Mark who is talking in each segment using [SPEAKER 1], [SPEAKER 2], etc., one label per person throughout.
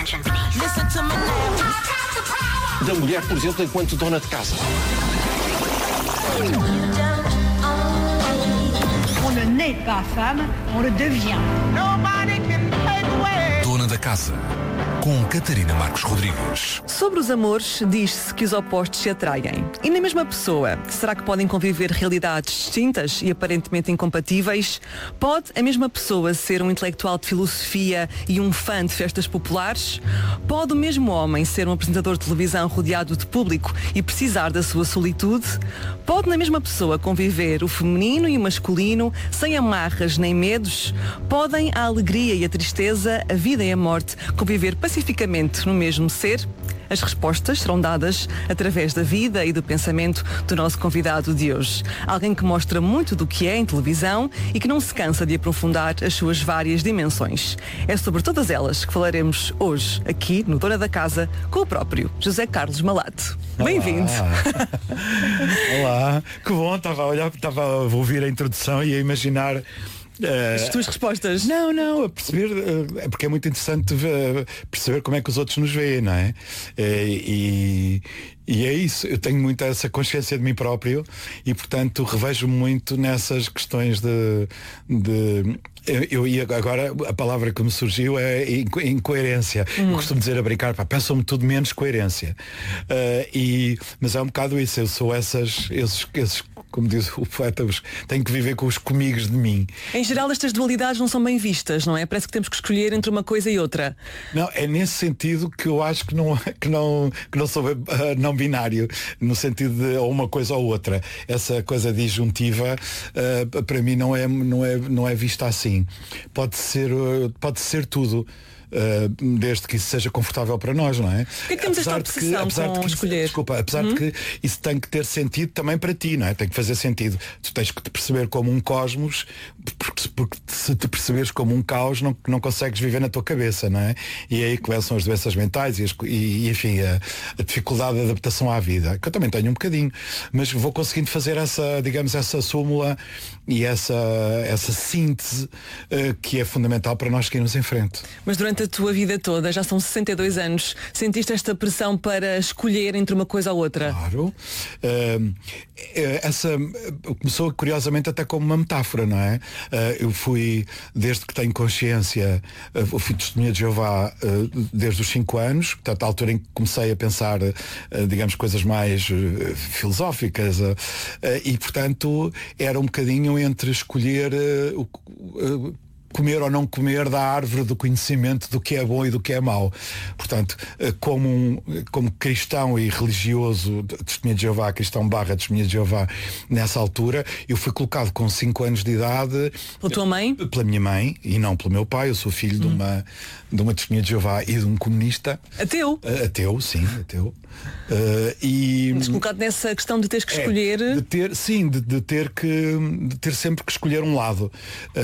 [SPEAKER 1] Da mulher, por exemplo, enquanto dona de casa.
[SPEAKER 2] On ne naît pas femme, on le devient.
[SPEAKER 3] Dona da Casa, com Catarina Marcos Rodrigues.
[SPEAKER 4] Sobre os amores, diz-se que os opostos se atraem. E na mesma pessoa, será que podem conviver realidades distintas e aparentemente incompatíveis? Pode a mesma pessoa ser um intelectual de filosofia e um fã de festas populares? Pode o mesmo homem ser um apresentador de televisão rodeado de público e precisar da sua solitude? Pode na mesma pessoa conviver o feminino e o masculino sem amarras nem medos? Podem a alegria e a tristeza, a vida e a morte conviver pacificamente no mesmo ser? As respostas serão dadas através da vida e do pensamento do nosso convidado de hoje. Alguém que mostra muito do que é em televisão e que não se cansa de aprofundar as suas várias dimensões. É sobre todas elas que falaremos hoje, aqui no Dona da Casa, com o próprio José Carlos Malato. Bem-vindo.
[SPEAKER 5] Olá, que bom, estava a ouvir a introdução e a imaginar
[SPEAKER 4] as tuas respostas.
[SPEAKER 5] Não, a perceber, porque é muito interessante perceber como é que os outros nos veem, não é? E é isso, eu tenho muito essa consciência de mim próprio e, portanto, revejo-me muito nessas questões e agora a palavra que me surgiu é incoerência. Eu costumo dizer a brincar, pensam-me tudo menos coerência. Mas é um bocado isso, eu sou esses, como diz o poeta, tenho que viver com os comigos de mim.
[SPEAKER 4] Em geral, estas dualidades não são bem vistas, não é? Parece que temos que escolher entre uma coisa e outra.
[SPEAKER 5] Não, é nesse sentido que eu acho que não sou não binário, no sentido de ou uma coisa ou outra. Essa coisa disjuntiva para mim não é vista assim. Pode ser tudo. Desde que isso seja confortável para nós, não é?
[SPEAKER 4] Por que temos esta obsessão com escolher?
[SPEAKER 5] Desculpa, apesar de que isso tem que ter sentido também para ti, não é? Tem que fazer sentido. Tu tens que te perceber como um cosmos, porque se te perceberes como um caos não consegues viver na tua cabeça, não é? E aí começam as doenças mentais e enfim, a dificuldade de adaptação à vida, que eu também tenho um bocadinho, mas vou conseguindo fazer essa súmula e essa síntese que é fundamental para nós seguirmos em frente.
[SPEAKER 4] Mas durante a tua vida toda, já são 62 anos, sentiste esta pressão para escolher entre uma coisa ou outra?
[SPEAKER 5] Claro. Essa começou curiosamente até como uma metáfora, não é? Eu fui, desde que tenho consciência, eu fui testemunha de Jeová desde os 5 anos, portanto, à altura em que comecei a pensar, digamos, coisas mais filosóficas, e portanto era um bocadinho entre escolher comer ou não comer da árvore do conhecimento do que é bom e do que é mau. Portanto, como cristão e religioso, testemunha de Jeová, cristão / testemunha de Jeová, nessa altura, eu fui colocado com 5 anos de idade.
[SPEAKER 4] Pela tua mãe?
[SPEAKER 5] Pela minha mãe, e não pelo meu pai. Eu sou filho de uma testemunha de Jeová e de um comunista.
[SPEAKER 4] Ateu?
[SPEAKER 5] Ateu, sim, ateu.
[SPEAKER 4] Mas colocado nessa questão de teres que escolher.
[SPEAKER 5] De ter sempre que escolher um lado.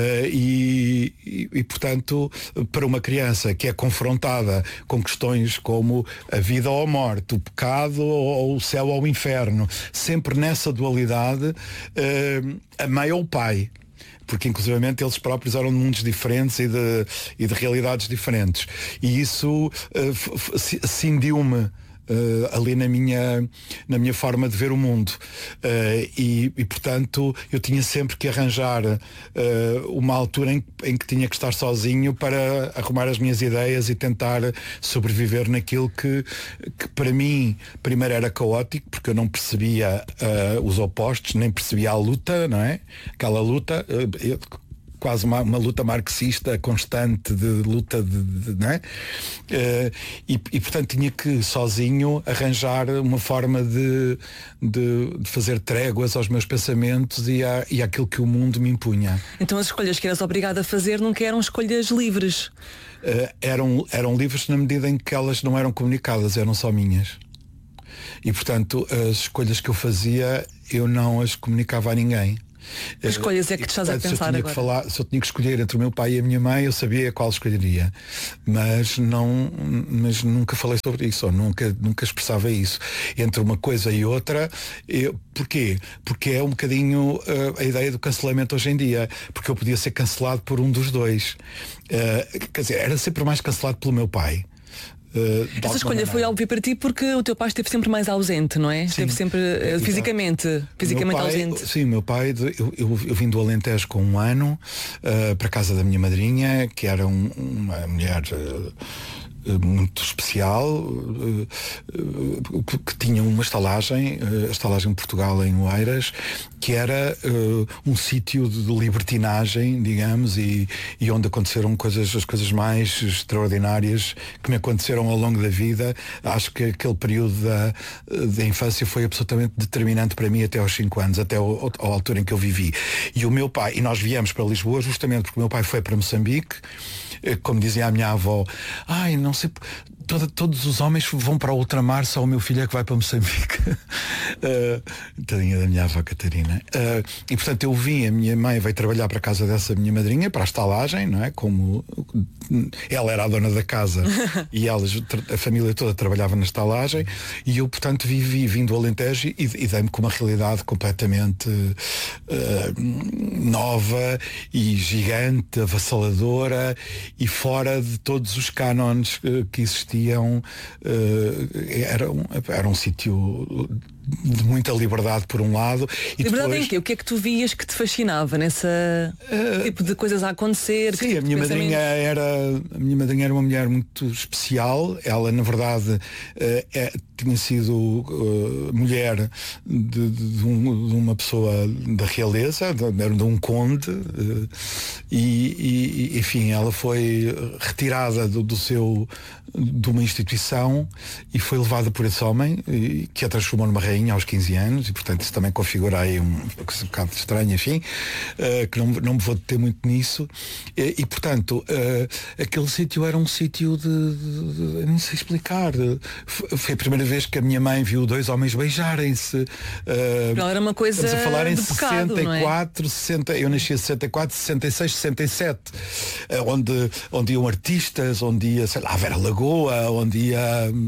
[SPEAKER 5] E portanto, para uma criança que é confrontada com questões como a vida ou a morte, o pecado ou o céu ou o inferno, sempre nessa dualidade, a mãe ou o pai, porque inclusivamente eles próprios eram de mundos diferentes e de realidades diferentes, e isso cindiu-me ali na minha forma de ver o mundo, e portanto eu tinha sempre que arranjar uma altura em que tinha que estar sozinho para arrumar as minhas ideias e tentar sobreviver naquilo que para mim primeiro era caótico, porque eu não percebia os opostos, nem percebia a luta, não é? Aquela luta, quase uma luta marxista constante de luta não é? E portanto tinha que sozinho arranjar uma forma de fazer tréguas aos meus pensamentos e àquilo que o mundo me impunha.
[SPEAKER 4] Então as escolhas que eras obrigado a fazer nunca eram escolhas livres?
[SPEAKER 5] Eram livres na medida em que elas não eram comunicadas, eram só minhas. E portanto as escolhas que eu fazia eu não as comunicava a ninguém.
[SPEAKER 4] Que escolhas é que te estás a pensar agora?
[SPEAKER 5] Se eu tinha que escolher entre o meu pai e a minha mãe, eu sabia qual escolheria, mas nunca falei sobre isso, ou nunca expressava isso. Entre uma coisa e outra, porquê? Porque é um bocadinho a ideia do cancelamento hoje em dia, porque eu podia ser cancelado por um dos dois. Quer dizer, era sempre mais cancelado pelo meu pai.
[SPEAKER 4] Essa escolha foi óbvia para ti porque o teu pai esteve sempre mais ausente, não é? Esteve sempre fisicamente ausente.
[SPEAKER 5] Sim, meu pai, eu vim do Alentejo com 1 ano para a casa da minha madrinha, que era uma mulher muito especial, que tinha uma estalagem, a estalagem de Portugal em Oeiras, que era um sítio de libertinagem, digamos, e onde aconteceram as coisas mais extraordinárias que me aconteceram ao longo da vida. Acho que aquele período da infância foi absolutamente determinante para mim até aos 5 anos, até à altura em que eu vivi. E o meu pai, e nós viemos para Lisboa justamente porque o meu pai foi para Moçambique, como dizia a minha avó, não sei, todos os homens vão para o ultramar, só o meu filho é que vai para Moçambique. Tadinha da minha avó Catarina. E portanto eu vim, a minha mãe veio trabalhar para a casa dessa minha madrinha, para a estalagem, não é? Como ela era a dona da casa e a família toda trabalhava na estalagem, e eu portanto vim do Alentejo e dei-me com uma realidade completamente nova e gigante, avassaladora e fora de todos os cânones que existiam. Era um sítio de muita liberdade por um lado. E
[SPEAKER 4] liberdade
[SPEAKER 5] depois...
[SPEAKER 4] em quê? O que é que tu vias que te fascinava nessa tipo de coisas a acontecer?
[SPEAKER 5] Sim, a minha madrinha era uma mulher muito especial. Ela, na verdade, tinha sido mulher de uma pessoa da realeza, de um conde, e enfim, ela foi retirada de uma instituição e foi levada por esse homem, que a transformou numa rainha aos 15 anos, e portanto isso também configura aí um bocado estranho, enfim, que não me vou deter muito nisso, e portanto aquele sítio era um sítio de nem sei explicar. Foi a primeira vez que a minha mãe viu 2 homens beijarem-se.
[SPEAKER 4] Era uma coisa
[SPEAKER 5] estamos a falar em
[SPEAKER 4] de pecado,
[SPEAKER 5] 64,
[SPEAKER 4] não é?
[SPEAKER 5] 60, eu nasci em 64, 66, 67, onde iam artistas, onde ia, sei lá, a Vera Lagoa, onde ia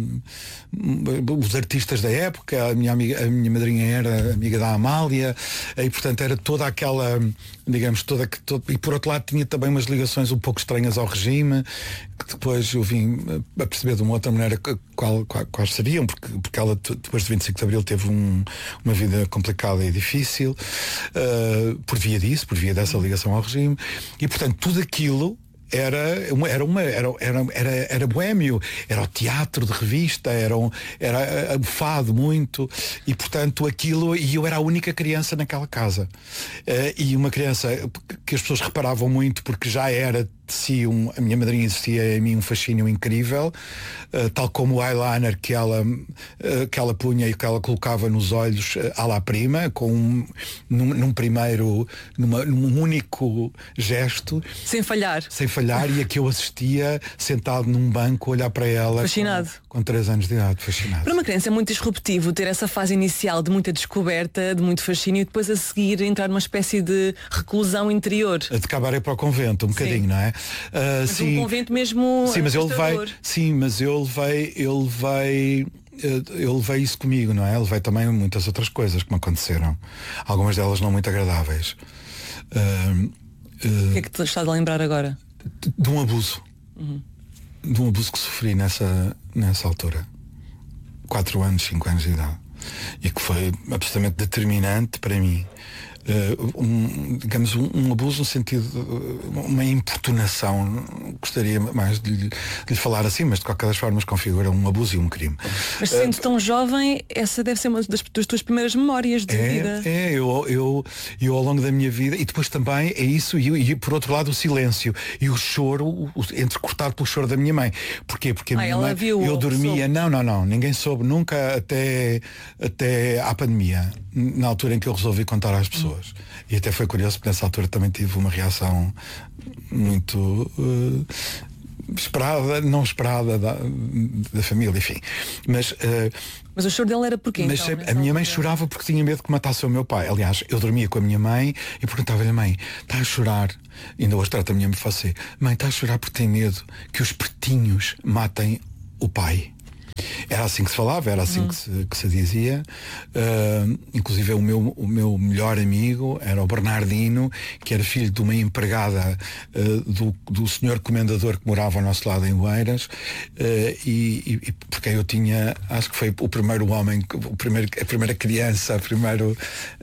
[SPEAKER 5] os artistas da época. A minha madrinha era amiga da Amália, e portanto era toda aquela, digamos, e por outro lado tinha também umas ligações um pouco estranhas ao regime, que depois eu vim a perceber de uma outra maneira quais seriam, porque ela depois de 25 de Abril teve uma vida complicada e difícil, por via dessa ligação ao regime, e portanto tudo aquilo era boémio, era o teatro de revista, era o fado muito, e portanto aquilo, e eu era a única criança naquela casa, e uma criança que as pessoas reparavam muito porque já era de si, a minha madrinha existia em mim um fascínio incrível, tal como o eyeliner que ela punha e que ela colocava nos olhos à la prima, num único gesto, sem falhar, e a que eu assistia sentado num banco, olhar para ela
[SPEAKER 4] fascinado,
[SPEAKER 5] com 3 anos de idade, fascinado.
[SPEAKER 4] Para uma criança é muito disruptivo ter essa fase inicial de muita descoberta, de muito fascínio, e depois a seguir entrar numa espécie de reclusão interior.
[SPEAKER 5] De cabaré para o convento, um bocadinho, não é?
[SPEAKER 4] Mas
[SPEAKER 5] sim,
[SPEAKER 4] um convento mesmo.
[SPEAKER 5] Sim, mas eu levei isso comigo, não é? Eu levei também muitas outras coisas que me aconteceram, algumas delas não muito agradáveis.
[SPEAKER 4] O que é que te estás a lembrar agora?
[SPEAKER 5] De um abuso. De um abuso que sofri nessa altura, 4 anos, 5 anos de idade, e que foi absolutamente determinante para mim. Digamos um abuso no sentido de uma importunação, gostaria mais de lhe falar assim, mas de qualquer das formas configura um abuso e um crime.
[SPEAKER 4] Mas sendo tão jovem, essa deve ser uma das tuas primeiras memórias de vida.
[SPEAKER 5] Eu ao longo da minha vida, e depois também é isso, e por outro lado o silêncio e o choro entrecortado pelo choro da minha mãe. Porquê? Porque a minha mãe, eu dormia, não, ninguém soube nunca até à pandemia, na altura em que eu resolvi contar às pessoas. E até foi curioso, porque nessa altura também tive uma reação muito não esperada da família, enfim. Mas
[SPEAKER 4] o choro dela era porquê?
[SPEAKER 5] Mas então, a minha mãe chorava porque tinha medo que matasse o meu pai. Aliás, eu dormia com a minha mãe e perguntava-lhe: mãe, está a chorar? Ainda hoje trata a minha mãe, mãe, está a chorar porque tem medo que os pretinhos matem o pai. Era assim que se falava, era assim que se dizia. Inclusive o meu melhor amigo era o Bernardino, que era filho de uma empregada do senhor comendador que morava ao nosso lado em Oeiras, e porque eu tinha, acho que foi o primeiro homem, a primeira criança, o primeiro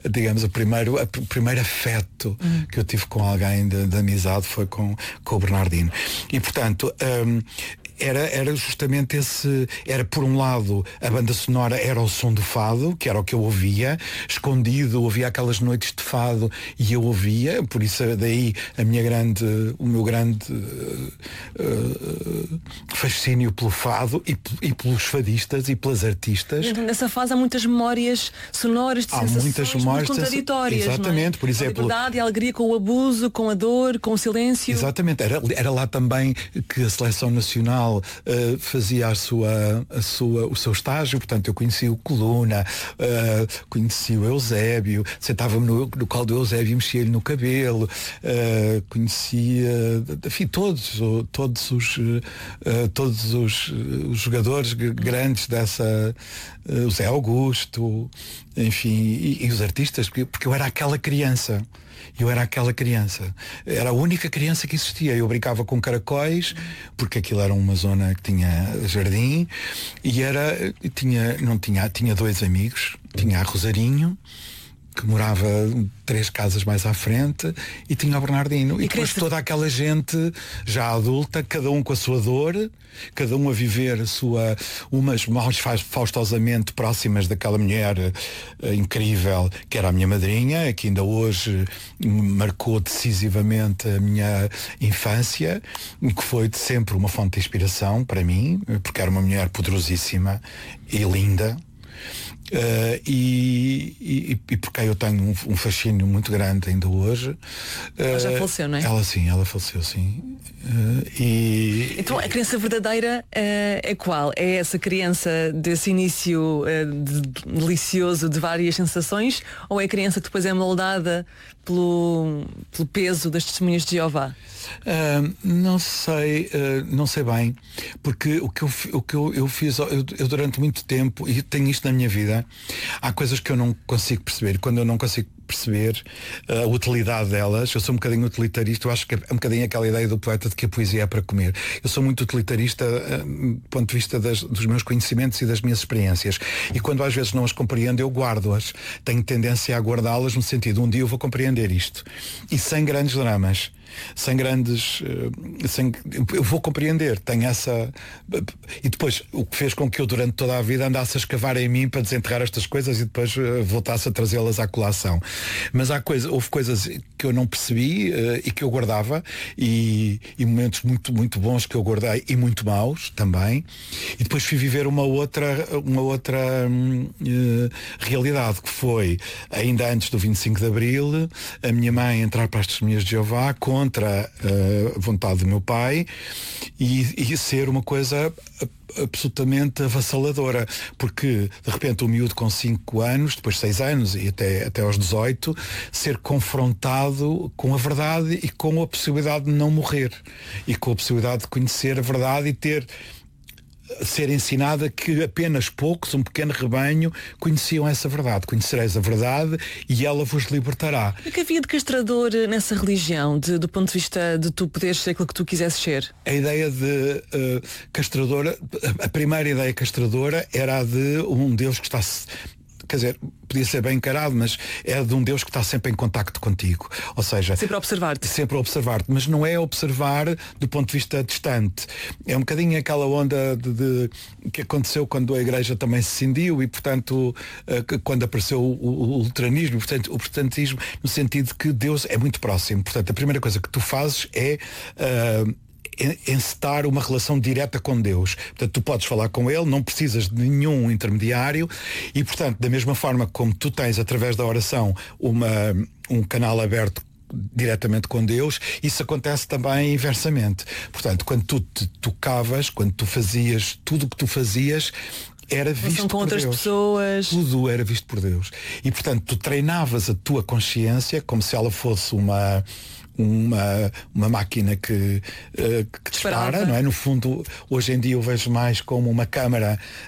[SPEAKER 5] afeto que eu tive com alguém de amizade foi com o Bernardino. E portanto, era justamente era por um lado a banda sonora era o som do fado, que era o que eu ouvia, escondido, ouvia aquelas noites de fado e eu ouvia, por isso daí o meu grande fascínio pelo fado e pelos fadistas e pelas artistas.
[SPEAKER 4] Nessa fase há muitas memórias sonoras de sensações
[SPEAKER 5] muitas memórias
[SPEAKER 4] muito contraditórias.
[SPEAKER 5] Exatamente,
[SPEAKER 4] não é?
[SPEAKER 5] por exemplo.
[SPEAKER 4] A liberdade e a alegria com o abuso, com a dor, com o silêncio.
[SPEAKER 5] Exatamente, era lá também que a Seleção Nacional fazia o seu estágio, portanto eu conheci o Coluna, conheci o Eusébio, sentava-me no colo do Eusébio e mexia-lhe no cabelo, conhecia, enfim, todos os jogadores grandes dessa, o Zé Augusto, enfim, e os artistas, porque eu era aquela criança. Era a única criança que existia. Eu brincava com caracóis, porque aquilo era uma zona que tinha jardim, e tinha 2 amigos. Tinha a Rosarinho, que morava 3 casas mais à frente, e tinha o Bernardino. E depois toda aquela gente já adulta, cada um com a sua dor, cada um a viver umas mais faustosamente próximas daquela mulher incrível, que era a minha madrinha, que ainda hoje marcou decisivamente a minha infância, que foi sempre uma fonte de inspiração para mim, porque era uma mulher poderosíssima e linda. E porque eu tenho um fascínio muito grande ainda hoje.
[SPEAKER 4] Ela já faleceu, não é?
[SPEAKER 5] Ela faleceu, sim.
[SPEAKER 4] Então a criança verdadeira é qual? É essa criança desse início delicioso de várias sensações, ou é a criança que depois é moldada pelo peso das testemunhas de Jeová?
[SPEAKER 5] Não sei bem, porque o que eu fiz, eu durante muito tempo, e tenho isto na minha vida, há coisas que eu não consigo perceber. Quando eu não consigo perceber a utilidade delas, eu sou um bocadinho utilitarista. Eu acho que é um bocadinho aquela ideia do poeta de que a poesia é para comer. Eu sou muito utilitarista do ponto de vista dos meus conhecimentos e das minhas experiências, e quando às vezes não as compreendo, eu guardo-as. Tenho tendência a guardá-las no sentido, um dia eu vou compreender isto, e sem grandes dramas, eu vou compreender, tenho essa. E depois o que fez com que eu durante toda a vida andasse a escavar em mim para desenterrar estas coisas e depois voltasse a trazê-las à colação. Mas houve coisas que eu não percebi e que eu guardava, e momentos muito, muito bons que eu guardei, e muito maus também, e depois fui viver uma outra realidade, que foi ainda antes do 25 de Abril, a minha mãe entrar para as Testemunhas de Jeová contra a vontade do meu pai, e ser uma coisa absolutamente avassaladora, porque de repente o miúdo com 5 anos, depois 6 anos e até aos 18, ser confrontado com a verdade e com a possibilidade de não morrer, e com a possibilidade de conhecer a verdade e ser ensinada que apenas poucos, um pequeno rebanho, conheciam essa verdade. Conhecereis a verdade e ela vos libertará.
[SPEAKER 4] O que havia de castrador nessa religião, do ponto de vista de tu poderes ser aquilo que tu quisesses ser?
[SPEAKER 5] A ideia de castradora, a primeira ideia castradora era a de um Deus que está... Quer dizer, podia ser bem encarado, mas é de um Deus que está sempre em contacto contigo. Ou seja,
[SPEAKER 4] sempre a observar-te.
[SPEAKER 5] Sempre a observar-te, mas não é observar do ponto de vista distante. É um bocadinho aquela onda que aconteceu quando a Igreja também se cindiu, e portanto quando apareceu o luteranismo, portanto, o protestantismo, no sentido de que Deus é muito próximo. Portanto, a primeira coisa que tu fazes é encetar uma relação direta com Deus. Portanto, tu podes falar com Ele, não precisas de nenhum intermediário, e portanto, da mesma forma como tu tens através da oração um canal aberto diretamente com Deus, isso acontece também inversamente. Portanto, quando tu te tocavas, quando tu fazias tudo o que tu fazias, era visto
[SPEAKER 4] com
[SPEAKER 5] por
[SPEAKER 4] outras
[SPEAKER 5] Deus.
[SPEAKER 4] Pessoas.
[SPEAKER 5] Tudo era visto por Deus. E portanto, tu treinavas a tua consciência como se ela fosse uma máquina que dispara, não é? No fundo, hoje em dia eu vejo mais como uma câmara